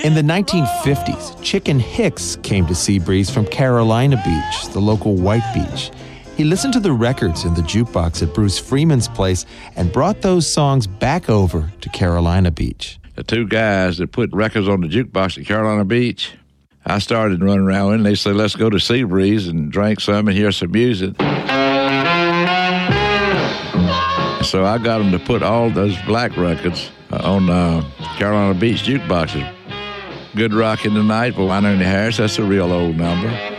In the 1950s, Chicken Hicks came to Seabreeze from Carolina Beach, the local white beach. He listened to the records in the jukebox at Bruce Freeman's place and brought those songs back over to Carolina Beach. The two guys that put records on the jukebox at Carolina Beach, I started running around with them. They said, let's go to Seabreeze and drink some and hear some music. So I got them to put all those black records on Carolina Beach jukeboxes. Good Rockin' Tonight for Wynonie Harris, that's a real old number.